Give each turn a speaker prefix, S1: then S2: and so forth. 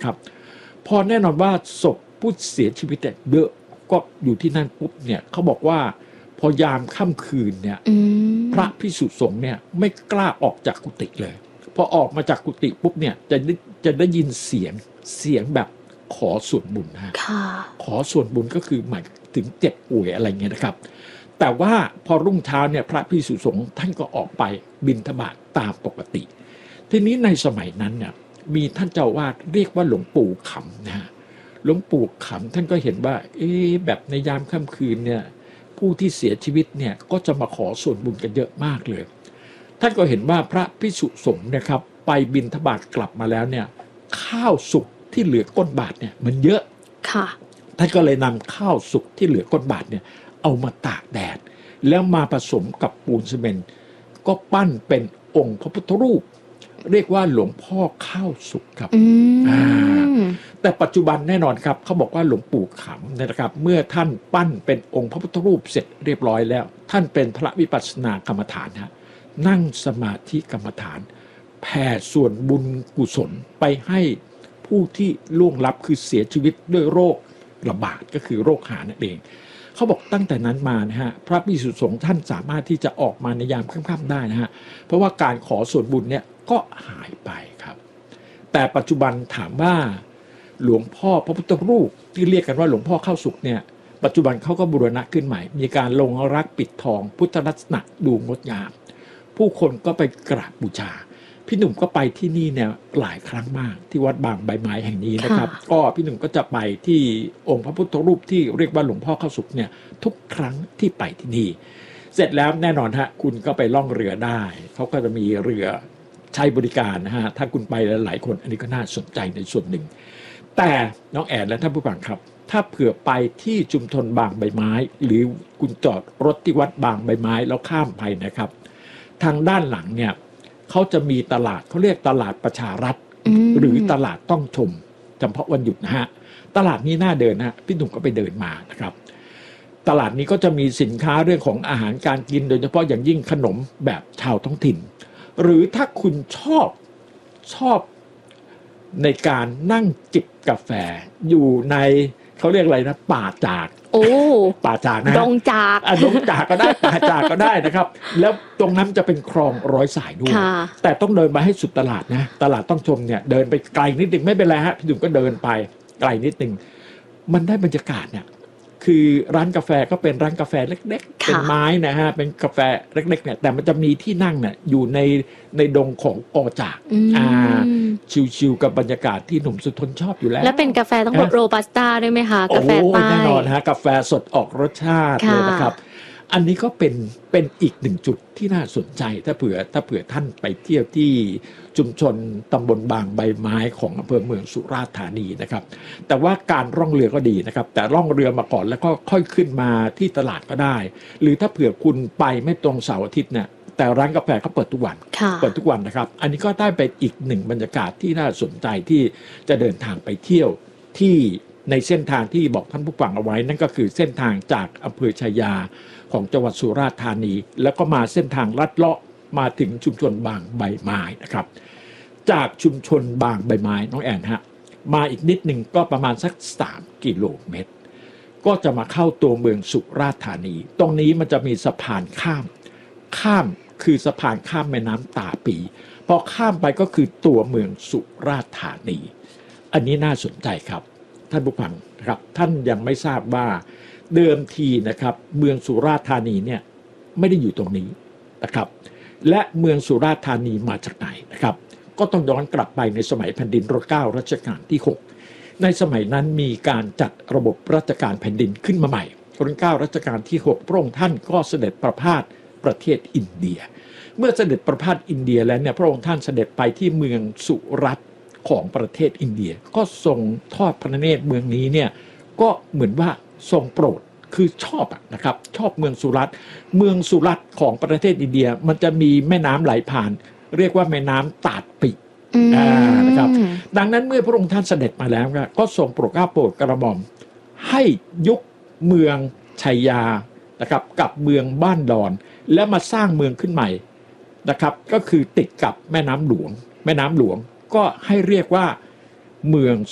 S1: นะครับพอแน่นอนว่าศพผู้เสียชีวิตเนี่ยเยอะก็อยู่ที่นั่นปุ๊บเนี่ยเขาบอกว่าพอยามค่ำคืนเนี่ยพระภิกษุสงฆ์เนี่ยไม่กล้าออกจากกุฏิเลยพอออกมาจากกุฏิปุ๊บเนี่ยจะได้ยินเสียงแบบขอส่วนบุญนะขอส่วนบุญก็คือหมายถึงเจ็บป่วยอะไรเงี้ยนะครับแต่ว่าพอรุ่งเช้าเนี่ยพระภิกษุสงฆ์ท่านก็ออกไปบิณฑบาตตามปกติทีนี้ในสมัยนั้นเนี่ยมีท่านเจ้าวาดเรียกว่าหลวงปู่ขำนะฮะหลวงปู่ขำท่านก็เห็นว่าแบบในยามค่ำคืนเนี่ยผู้ที่เสียชีวิตเนี่ยก็จะมาขอส่วนบุญกันเยอะมากเลยท่านก็เห็นว่าพระภิกษุสงฆ์นะครับไปบิณฑบาตกลับมาแล้วเนี่ยข้าวสุกที่เหลือก้นบาตรเนี่ยมันเยอะค่ะท่านก็เลยนำข้าวสุกที่เหลือก้นบาตรเนี่ยเอามาตากแดดแล้วมาผสมกับปูนซีเมนต์ก็ปั้นเป็นองค์พระพุทธรูปเรียกว่าหลวงพ่อข้าวสุกครับแต่ปัจจุบันแน่นอนครับเขาบอกว่าหลวงปู่ขำนะครับเมื่อท่านปั้นเป็นองค์พระพุทธรูปเสร็จเรียบร้อยแล้วท่านเป็นพระวิปัสสนากรรมฐานฮะนั่งสมาธิกรรมฐานแผ่ส่วนบุญกุศลไปให้ผู้ที่ล่วงลับคือเสียชีวิตด้วยโรคระบาดก็คือโรคหานั่นเองเขาบอกตั้งแต่นั้นมานะฮะพระภิกษุสงฆ์ท่านสามารถที่จะออกมาในยามค่ำๆได้นะฮะเพราะว่าการขอส่วนบุญเนี่ยก็หายไปครับแต่ปัจจุบันถามว่าหลวงพ่อพระพุทธรูปที่เรียกกันว่าหลวงพ่อข้าวสุกเนี่ยปัจจุบันเขาก็บูรณะขึ้นใหม่มีการลงรักปิดทองพุทธลักษณะดูงดงามผู้คนก็ไปกราบบูชาพี่หนุ่มก็ไปที่นี่เนี่ยหลายครั้งมากที่วัดบางใบไม้แห่งนี้นะครับก็พี่หนุ่มก็จะไปที่องค์พระพุทธรูปที่เรียกว่าหลวงพ่อข้าวสุกเนี่ยทุกครั้งที่ไปที่นี่เสร็จแล้วแน่นอนฮะคุณก็ไปล่องเรือได้เขาก็จะมีเรือใช้บริการนะฮะถ้าคุณไปหลายคนอันนี้ก็น่าสนใจในส่วนหนึ่งแต่น้องแอนและท่านผู้ฟังครับถ้าเผื่อไปที่ชุมชนบางใบไม้หรือคุณจอดรถที่วัดบางใบไม้แล้วข้ามไปนะครับทางด้านหลังเนี่ยเขาจะมีตลาดเขาเรียกตลาดประชารัฐหรือตลาดต้องชมเฉพาะวันหยุดนะฮะตลาดนี้น่าเดินนะพี่หนุ่มก็ไปเดินมานะครับตลาดนี้ก็จะมีสินค้าเรื่องของอาหารการกินโดยเฉพาะอย่างยิ่งขนมแบบชาวท้องถิ่นหรือถ้าคุณชอบในการนั่งจิบกาแฟอยู่ในเขาเรียกอะไรนะป่าจากป่าจากนะดงจากดงจากก็ได้ป่าจากก็ได้นะครับแล้วตรงนั้นจะเป็นคลองร้อยสายด้วยแต่ต้องเดินมาให้สุดตลาดนะตลาดต้องชมเนี่ยเดินไปไกลนิดนึงไม่เป็นไรฮะพี่ดุมก็เดินไปไกลนิดนึงมันได้บรรยากาศเนี่ยคือร้านกาแฟก็เป็นร้านกาแฟเล็กๆเป็นไม้นะฮะเป็นกาแฟเล็กๆเนี่ยแต่มันจะมีที่นั่งเนี่ยอยู่ในดงของกอจากชิวๆกับบรรยากาศที่หนุ่มสุทนชอบอยู่แล้วและ
S2: เป็นกาแฟต้องโรบัสต้าด้วยไหมคะกาแฟใต้
S1: แน่นอนฮะกาแฟสดออกรสชาติเลยนะครับอันนี้ก็เป็นอีกหนึ่งจุดที่น่าสนใจถ้าเผื่อท่านไปเที่ยวที่ชุมชนตำบลบางใบไม้ของอำเภอเมืองสุราษฎร์ธานีนะครับแต่ว่าการร่องเรือก็ดีนะครับแต่ร่องเรือมาก่อนแล้วก็ค่อยขึ้นมาที่ตลาดก็ได้หรือถ้าเผื่อคุณไปไม่ตรงเสาร์อาทิตย์เนี่ยแต่ร้านกาแฟเขาเปิดทุกวันนะครับอันนี้ก็ได้เป็นอีกหนึ่งบรรยากาศที่น่าสนใจที่จะเดินทางไปเที่ยวที่ในเส้นทางที่บอกท่านผู้ฟังเอาไว้นั่นก็คือเส้นทางจากอำเภอชัยยาของจังหวัดสุราษฎร์ธานีแล้วก็มาเส้นทางลัดเลาะมาถึงชุมชนบางใบไม้นะครับจากชุมชนบางใบไม้น้องแอนฮะมาอีกนิดหนึ่งก็ประมาณสัก3 กิโลเมตรก็จะมาเข้าตัวเมืองสุราษฎร์ธานีตรงนี้มันจะมีสะพานข้ามคือสะพานข้ามแม่น้ำตาปีพอข้ามไปก็คือตัวเมืองสุราษฎร์ธานีอันนี้น่าสนใจครับท่านผู้ฟังครับท่านยังไม่ทราบว่าเดิมทีนะครับเมืองสุราษฎร์ธานีเนี่ยไม่ได้อยู่ตรงนี้นะครับและเมืองสุราษฎร์ธานีมาจากไหนนะครับก็ต้องย้อนกลับไปในสมัยแผ่นดินร9รัชกาลที่6ในสมัยนั้นมีการจัดระบบราชการแผ่นดินขึ้นมาใหม่รัชกาล9รัชกาลที่6พระองค์ท่านก็เสด็จประพาสประเทศอินเดียเมื่อเสด็จประพาสอินเดียแล้วเนี่ยพระองค์ท่านเสด็จไปที่เมืองสุรัตน์ของประเทศอินเดียก็ทรงทอดพระเนตรเมืองนี้เนี่ยก็เหมือนว่าทรงโปรดคือชอบนะครับชอบเมืองสุรัตน์ของประเทศอินเดียมันจะมีแม่น้ำไหลผ่านเรียกว่าแม่น้ำตาดปินะครับดังนั้นเมื่อพระองค์ท่านเสด็จมาแล้วก็ทรงโปรดเกล้าโปรดกระหม่อมให้ยุบเมืองชัยยานะครับกับเมืองบ้านดอนและมาสร้างเมืองขึ้นใหม่นะครับก็คือติดกับแม่น้ำหลวงก็ให้เรียกว่าเมือง